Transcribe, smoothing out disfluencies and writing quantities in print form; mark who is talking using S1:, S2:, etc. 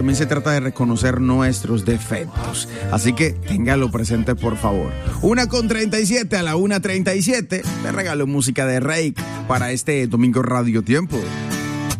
S1: También se trata de reconocer nuestros defectos. Así que téngalo presente, por favor. 1:37 a la 1:37. Te regalo música de Reik para este domingo Radio Tiempo.